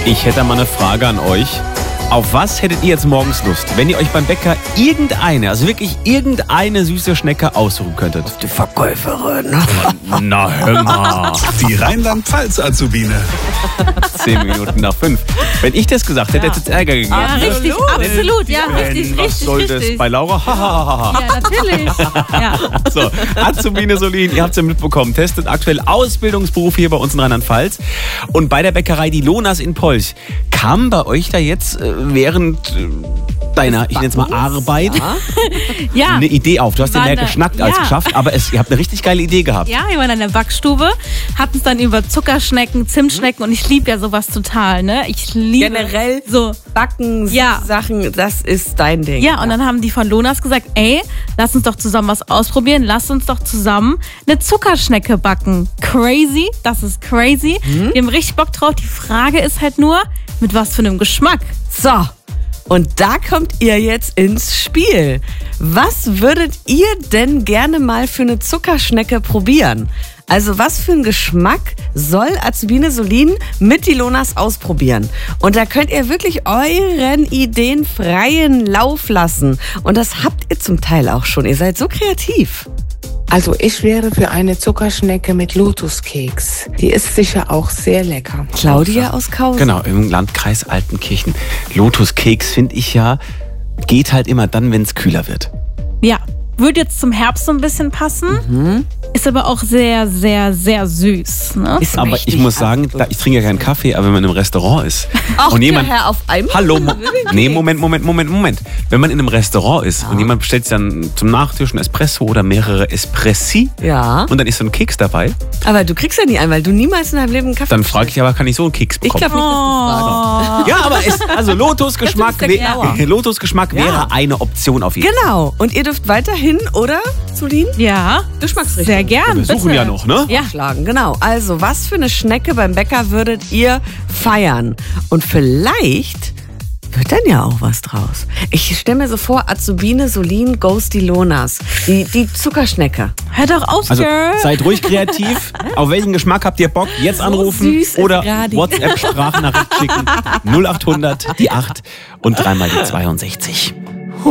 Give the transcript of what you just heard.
Ich hätte mal eine Frage an euch. Auf was hättet ihr jetzt morgens Lust, wenn ihr euch beim Bäcker also wirklich irgendeine süße Schnecke aussuchen könntet? Die Verkäuferin. Na, hör mal. Die Rheinland-Pfalz-Azubine. 10 Minuten nach 5. Wenn ich das gesagt hätte, hätte es Ärger gegeben. Ja, richtig, absolut. Ja, richtig, Was richtig, soll das richtig. bei Laura? Hahaha. Ja, natürlich. Ja. So, Azubine Solin, ihr habt es ja mitbekommen, testet aktuell Ausbildungsberuf hier bei uns in Rheinland-Pfalz. Und bei der Bäckerei Die Lonas in Polch, kam bei euch da jetzt während deiner, ich nenne es mal Arbeit, Ja. eine Idee auf? Du hast ja War mehr eine- geschnackt als ja. geschafft, aber ihr habt eine richtig geile Idee gehabt. Ja, wir waren in der Backstube, hatten es dann über Zuckerschnecken, Zimtschnecken und ich liebe ja sowas total, ne? Ich liebe Generell so. Backen, Ja. Sachen, das ist dein Ding. Ja, und dann haben die von Lonas gesagt, ey, lass uns doch zusammen was ausprobieren, lass uns doch zusammen eine Zuckerschnecke backen. Crazy, das ist crazy. Wir haben richtig Bock drauf. Die Frage ist halt nur, mit was für einem Geschmack? So, und da kommt ihr jetzt ins Spiel. Was würdet ihr denn gerne mal für eine Zuckerschnecke probieren? Also was für einen Geschmack soll Azubine Solin mit die Lonas ausprobieren? Und da könnt ihr wirklich euren Ideen freien Lauf lassen. Und das habt ihr zum Teil auch schon. Ihr seid so kreativ. Also ich wäre für eine Zuckerschnecke mit Lotuskeks. Die ist sicher auch sehr lecker. Claudia aus Kausen. Genau, im Landkreis Altenkirchen. Lotuskeks finde ich ja, geht halt immer dann, wenn es kühler wird. Ja, würde jetzt zum Herbst so ein bisschen passen, ist aber auch sehr, sehr, sehr süß. Ne? Ist Aber mächtig ich muss sagen, absolut. ich trinke ja keinen Kaffee, aber wenn man im Restaurant ist Auch und der jemand... Herr auf einmal? Hallo, nee, Moment. Wenn man in einem Restaurant ist und jemand bestellt sich dann zum Nachtisch einen Espresso oder mehrere Espressi Ja, und dann ist so ein Keks dabei, aber du kriegst ja nie einen, weil du niemals in deinem Leben einen Kaffee dann frage ich aber, kann ich so einen Keks Ich bekommen? glaube nicht, dass du fragst. Ja, aber also Lotusgeschmack, Das ist der Genauer. Lotusgeschmack wäre eine Option auf jeden Fall. Genau. Und ihr dürft weiterhin, oder, Solin? Ja, Geschmacksrichtung. sehr gern. Wir suchen bitte. ja noch, ne? Ja. Schlagen. Genau. Also, was für eine Schnecke beim Bäcker würdet ihr feiern? Und vielleicht wird dann ja auch was draus. Ich stelle mir so vor, Azubine Solin goes die Lonas. Die Zuckerschnecke. Hör doch auf, Also Girl. seid ruhig kreativ. Auf welchen Geschmack habt ihr Bock? Jetzt anrufen süß ist oder gerade. WhatsApp-Sprachnachricht schicken. 0800 die 8 und dreimal die 62.